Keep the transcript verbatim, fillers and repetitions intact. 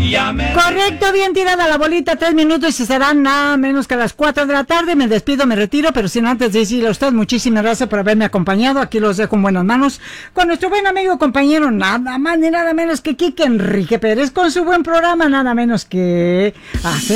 Correcto, bien tirada la bolita, tres minutos y serán nada menos que a las cuatro de la tarde. Me despido, me retiro, pero sin antes decirle a usted muchísimas gracias por haberme acompañado. Aquí los dejo en buenas manos con nuestro buen amigo compañero, nada más ni nada menos que Quique Enrique Pérez, con su buen programa, nada menos que...